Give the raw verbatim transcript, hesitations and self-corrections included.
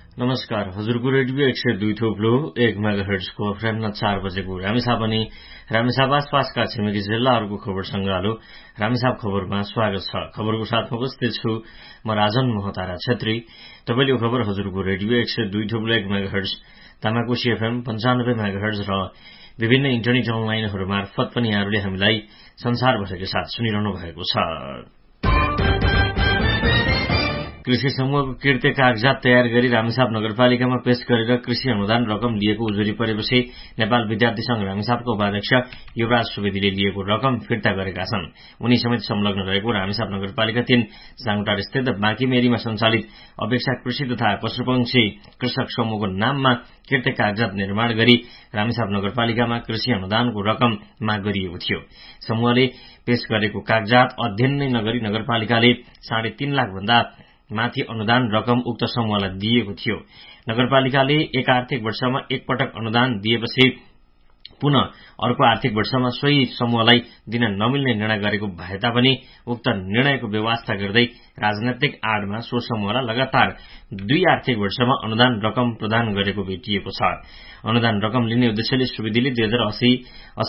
नमस्कार, हजुरको रेडियो एक सय दुई थोप्लो एक मेगाहर्ट्जको अपराह्न चार बजेको रामेछाप अनि रामेछाप आसपासका छिमेकी जिल्लाहरूको खबर संगालो रामेछाप खबरमा स्वागत छ। खबरको साथमा उपस्थित छु म राजन मोहतारा छेत्री। तपाईले यो खबर हजुरको रेडियो एक सय दुई थोप्लो एक मेगाहर्ट्ज, तामाकोशी एफएम पन्चानब्बे मेगाहर्ट्ज र विभिन्न इन्टरनेट अनलाइनहरू मार्फत पनि यहाँहरूले हामीलाई संसारभरकै साथ सुनिरहनु भएको छ। कृषि समूहको किर्ते कागजात तयार गरी रामेछाप नगरपालिकामा पेश गरेर कृषि अनुदान रकम लिएको उजुरी परेपछि नेपाल विद्यार्थी संघ रामेछापको उपाध्यक्ष युवराज सुवेदीले लिएको रकम फिर्ता गरेका छन्। उनी समेत संलग्न रहेको रामेछाप नगरपालिका तीन जाङटार स्थित बाँकीमेरीमा सञ्चालित अपेक्षा कृषि तथा पशुपक्षी कृषक समूहको नाममा किर्ते कागजात निर्माण गरी रामेछाप नगरपालिकामा कृषि अनुदानको रकम माग गरिएको थियो। समूहले पेश गरेको कागजात अध्ययन नै नगरी नगरपालिकाले साढे तीन लाख भन्दा माथि अनुदान रकम उक्त समूहलाई दिएको थियो। नगरपालिकाले एक आर्थिक वर्षमा एक पटक अनुदान दिएपछि पुनः अर्को आर्थिक वर्षमा सोही समूहलाई दिन नमिल्ने निर्णय गरेको भए तापनि उक्त निर्णयको व्यवस्था गर्दै राजनैतिक आडमा सो समूहलाई लगातार दुई आर्थिक वर्षमा अनुदान रकम प्रदान गरेको भेटिएको छ। अनुदान रकम लिने उद्देश्यले सुवेदीले दुई हजार अस्सी